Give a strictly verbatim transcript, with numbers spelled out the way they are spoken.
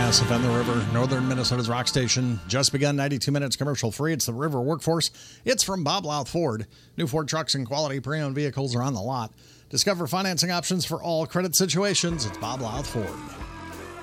Massive and the River, northern Minnesota's rock station. Just begun, ninety-two minutes commercial free. It's the River Workforce. It's from Bob Louth Ford. New Ford trucks and quality pre-owned vehicles are on the lot. Discover financing options for all credit situations. It's Bob Louth Ford.